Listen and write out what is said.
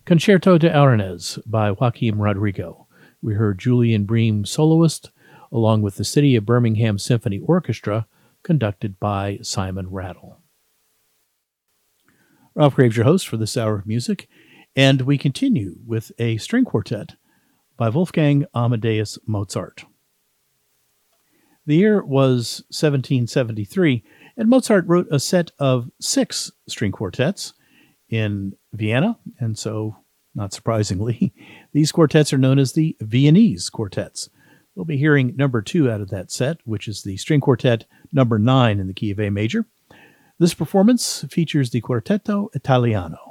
Concerto de Aranez by Joaquim Rodrigo. We heard Julian Bream soloist, along with the City of Birmingham Symphony Orchestra, conducted by Simon Rattle. Ralph Graves, your host for this hour of music, and we continue with a string quartet by Wolfgang Amadeus Mozart. The year was 1773, and Mozart wrote a set of 6 string quartets in Vienna, and so, not surprisingly, these quartets are known as the Viennese quartets. We'll be hearing number 2 out of that set, which is the string quartet number 9 in the key of A major. This performance features the Quartetto Italiano.